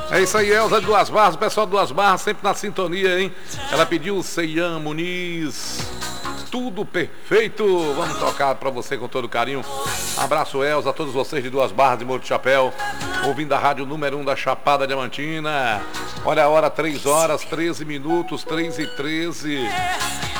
É isso aí, Elza de Duas Barras, o pessoal de Duas Barras sempre na sintonia, hein? Ela pediu Ceian Muniz, tudo perfeito. Vamos tocar pra você com todo carinho. Abraço, Elza, a todos vocês de Duas Barras de Morro de Chapéu, ouvindo a rádio número 1 da Chapada Diamantina. Olha a hora, 3 horas, 13 minutos, 3h13.